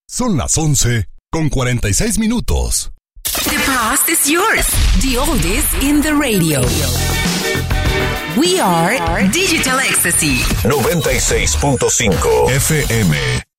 Son las 11:46. The past is yours. The oldies in the radio. We are Digital Ecstasy. 96.5 FM.